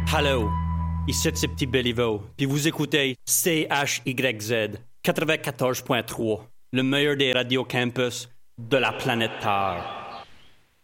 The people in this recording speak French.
Hello, ici c'est Petit Béliveau, puis vous écoutez CHYZ 94.3, le meilleur des radios campus de la planète Terre.